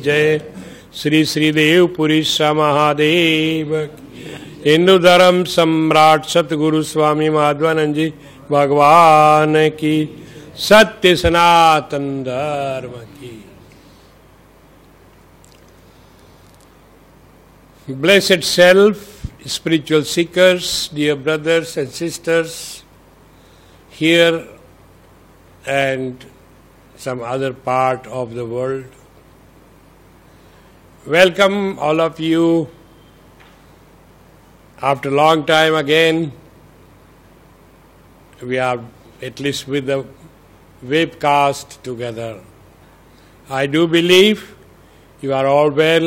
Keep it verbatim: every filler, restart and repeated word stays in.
जय। श्री श्रीदेव पुरी महादेव। हिंदू धर्म सम्राट सतगुरु स्वामी माधवानंद जी भगवान की। सत्य सनातन धर्म की। Blessed self, spiritual seekers, dear brothers and sisters, here and some other part of the world. Welcome all of you after a long time again. We are at least with the webcast together. I do believe you are all well